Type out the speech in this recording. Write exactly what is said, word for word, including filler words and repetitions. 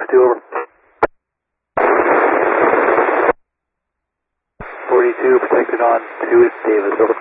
two, over. forty-two, protected on two is Davis, over.